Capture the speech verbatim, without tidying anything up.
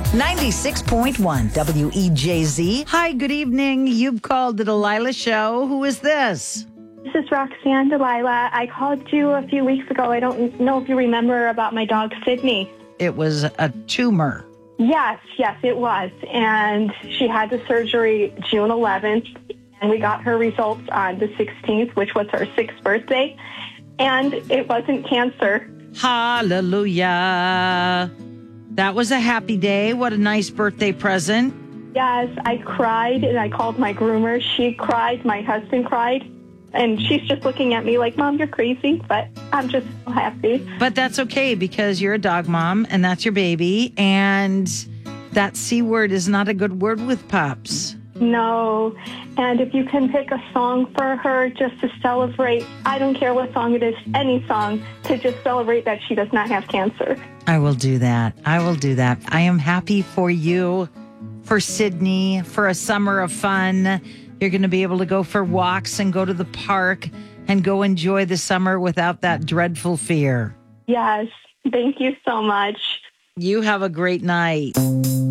ninety-six point one W E J Z. Hi, good evening. You've called the Delilah Show. Who is this? This is Roxanne Delilah. I called you a few weeks ago. I don't know if you remember about my dog, Sydney. It was a tumor. Yes, yes, it was. And she had the surgery June eleventh, and we got her results on the sixteenth, which was her sixth birthday. And it wasn't cancer. Hallelujah. That was a happy day. What a nice birthday present. Yes, I cried, and I called my groomer. She cried. My husband cried. And she's just looking at me like, Mom, you're crazy. But I'm just so happy. But that's okay because you're a dog mom, and that's your baby. And that C word is not a good word with pups. No. And if you can pick a song for her just to celebrate, I don't care what song it is, any song, to just celebrate that she does not have cancer. I will do that. I will do that. I am happy for you, for Sydney, for a summer of fun. You're going to be able to go for walks and go to the park and go enjoy the summer without that dreadful fear. Yes. Thank you so much. You have a great night.